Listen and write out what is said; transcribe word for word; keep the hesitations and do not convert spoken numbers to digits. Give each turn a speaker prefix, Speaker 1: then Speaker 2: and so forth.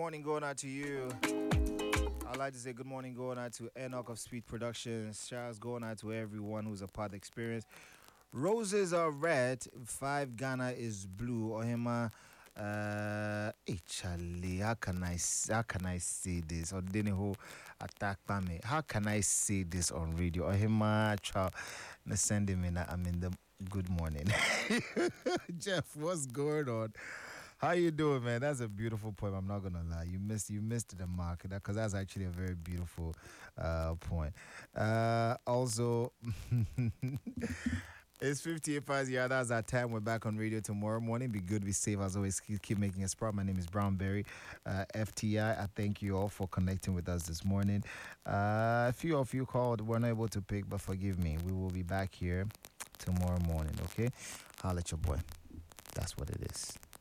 Speaker 1: morning going out to you. I'd like to say good morning going out to Enoch of Speed Productions. Shouts going out to everyone who's a part of the experience. Roses are red, five Ghana is blue. Ohima, uh, hey Charlie, how can I how can I say this? Or didn't who attack me? How can I say this on radio? Ohima, child, sending me that I'm in the good morning. Jeff, what's going on? How you doing, man? That's a beautiful poem. I'm not gonna lie. You missed you missed the mark because that's actually a very beautiful uh, point. Uh, also, it's fifty-eight past yeah. That's our time. We're back on radio tomorrow morning. Be good, be safe as always. Keep, keep making us proud. My name is Brownberry, uh, F T I. I thank you all for connecting with us this morning. Uh, a few of you called, were not able to pick, but forgive me. We will be back here tomorrow morning. Okay, holla at your boy. That's what it is.